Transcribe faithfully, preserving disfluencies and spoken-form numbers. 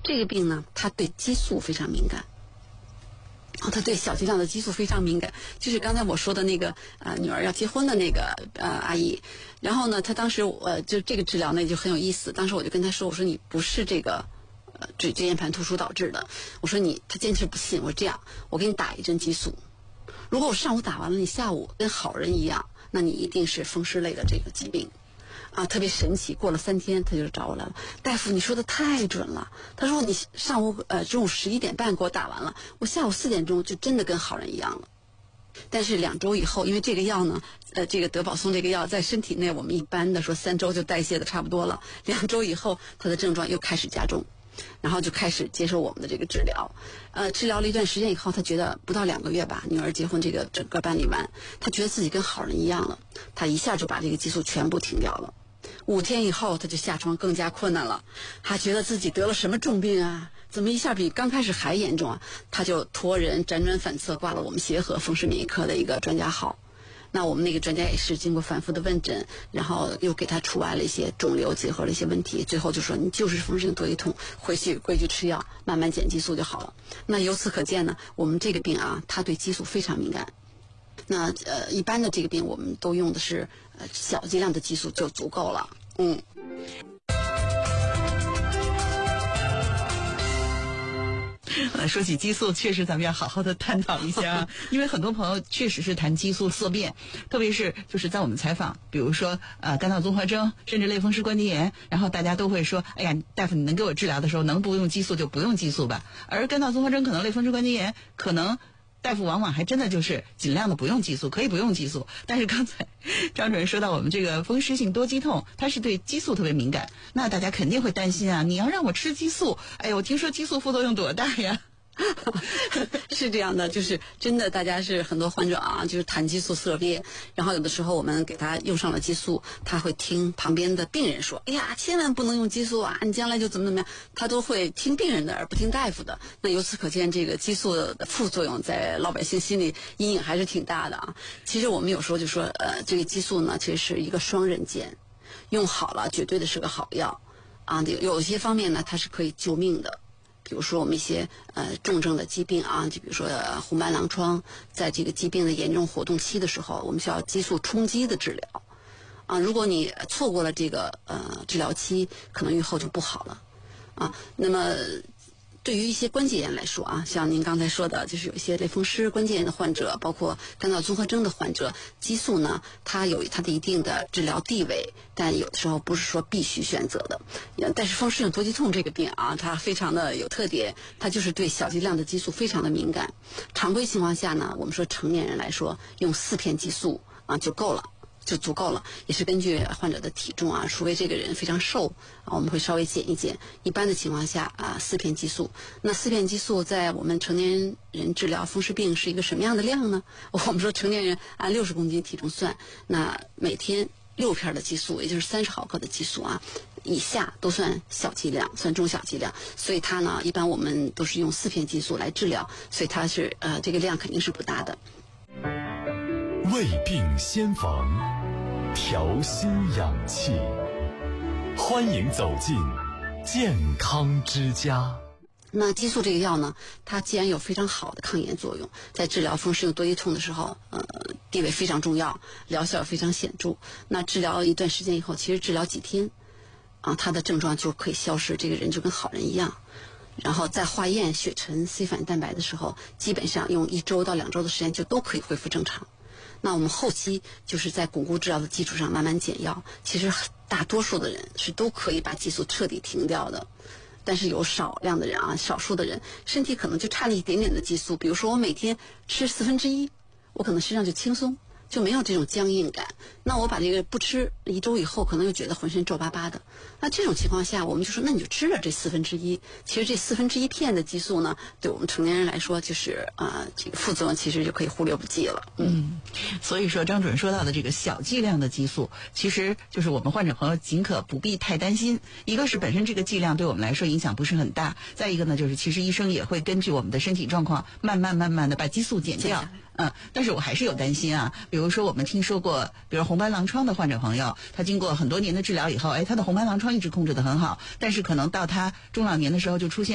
这个病呢，它对激素非常敏感。哦，他对小剂量的激素非常敏感，就是刚才我说的那个呃女儿要结婚的那个呃阿姨，然后呢，她当时呃就这个治疗呢就很有意思，当时我就跟她说，我说你不是这个呃椎椎间盘突出导致的，我说你，她坚持不信，我说这样，我给你打一针激素，如果我上午打完了，你下午跟好人一样，那你一定是风湿类的这个疾病。啊，特别神奇！过了三天，他就找我来了。大夫，你说的太准了。他说你上午呃中午十一点半给我打完了，我下午四点钟就真的跟好人一样了。但是两周以后，因为这个药呢，呃，这个德保松这个药在身体内，我们一般的说三周就代谢的差不多了。两周以后，他的症状又开始加重，然后就开始接受我们的这个治疗。呃，治疗了一段时间以后，他觉得不到两个月吧，女儿结婚这个整个办理完，他觉得自己跟好人一样了，他一下就把这个激素全部停掉了。五天以后，他就下床更加困难了，他觉得自己得了什么重病啊？怎么一下比刚开始还严重啊？他就托人辗转反侧挂了我们协和风湿免疫科的一个专家号。那我们那个专家也是经过反复的问诊，然后又给他除外了一些肿瘤结合了一些问题，最后就说你就是风湿性多系统，回去规矩吃药，慢慢减激素就好了。那由此可见呢，我们这个病啊，它对激素非常敏感。那呃，一般的这个病我们都用的是呃小剂量的激素就足够了。嗯。 呃，说起激素，确实咱们要好好的探讨一下啊，因为很多朋友确实是谈激素色变，特别是就是在我们采访，比如说呃肝脑综合征，甚至类风湿关节炎，然后大家都会说，哎呀，大夫你能给我治疗的时候，能不用激素就不用激素吧。而肝脑综合征可能类风湿关节炎可能。大夫往往还真的就是尽量的不用激素，可以不用激素。但是刚才张主任说到我们这个风湿性多肌痛，它是对激素特别敏感，那大家肯定会担心啊，你要让我吃激素，哎呀，我听说激素副作用多大呀？ 是这样的，就是真的，大家是很多患者啊，就是谈激素色变，然后有的时候我们给他用上了激素，他会听旁边的病人说，哎呀，千万不能用激素啊，你将来就怎么怎么样，他都会听病人的而不听大夫的。那由此可见，这个激素的副作用在老百姓心里阴影还是挺大的啊。其实我们有时候就说，呃，这个激素呢，其实是一个双刃剑，用好了绝对的是个好药啊。有有些方面呢，它是可以救命的。比如说我们一些呃重症的疾病啊，就比如说、呃、红斑狼疮，在这个疾病的严重活动期的时候，我们需要激素冲击的治疗啊。如果你错过了这个呃治疗期，可能预后就不好了啊。那么对于一些关节炎来说啊，像您刚才说的，就是有一些类风湿关节炎的患者，包括肝脑综合征的患者，激素呢，它有它的一定的治疗地位，但有的时候不是说必须选择的。但是风湿性多肌痛这个病啊，它非常的有特点，它就是对小剂量的激素非常的敏感。常规情况下呢，我们说成年人来说，用四片激素啊就够了。就足够了，也是根据患者的体重啊，除非这个人非常瘦啊，我们会稍微减一减。一般的情况下啊，四片激素。那四片激素在我们成年人治疗风湿病是一个什么样的量呢？我们说成年人按六十公斤体重算，那每天六片的激素，也就是三十毫克的激素啊，以下都算小剂量，算中小剂量。所以它呢，一般我们都是用四片激素来治疗，所以它是呃这个量肯定是不大的。 未病先防，调心养气，欢迎走进健康之家。 那激素这个药呢，它既然有非常好的抗炎作用，在治疗风湿性多肌痛的时候，呃，地位非常重要，疗效非常显著。那治疗一段时间以后，其实治疗几天，啊，他的症状就可以消失，这个人就跟好人一样。然后在化验血沉 C 反应蛋白的时候，基本上用一周到两周的时间就都可以恢复正常。那我们后期就是在巩固治疗的基础上慢慢减药，其实大多数的人是都可以把激素彻底停掉的。但是有少量的人啊，少数的人身体可能就差了一点点的激素，比如说我每天吃四分之一，我可能身上就轻松，就没有这种僵硬感。那我把这个不吃一周以后，可能又觉得浑身皱巴巴的。那这种情况下，我们就说，那你就吃了这四分之一。其实这四分之一片的激素呢，对我们成年人来说，就是啊、呃，这个副作用其实就可以忽略不计了。 嗯，所以说张主任说到的这个小剂量的激素，其实就是我们患者朋友尽可不必太担心。一个是本身这个剂量对我们来说影响不是很大，再一个呢，就是其实医生也会根据我们的身体状况，慢慢慢慢的把激素减掉。嗯，但是我还是有担心啊。比如说我们听说过，比如红斑狼疮的患者朋友，他经过很多年的治疗以后，哎，他的红斑狼疮一直控制得很好，但是可能到他中老年的时候就出现